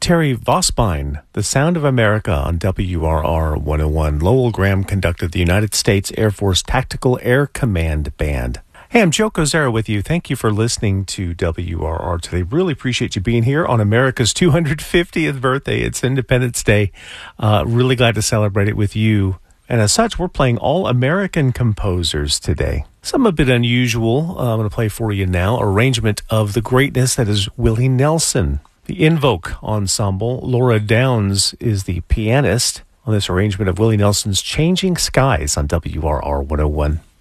Terry Vosbine, The Sound of America on WRR 101. Lowell Graham conducted the United States Air Force Tactical Air Command Band. Hey, I'm Joe Kozera with you. Thank you for listening to WRR today. Really appreciate you being here on America's 250th birthday. It's Independence Day. Really glad to celebrate it with you. And as such, we're playing all American composers today. Some a bit unusual. I'm going to play for you now. Arrangement of the greatness that is Willie Nelson. The Invoke Ensemble. Laura Downs is the pianist on this arrangement of Willie Nelson's Changing Skies on WRR 101.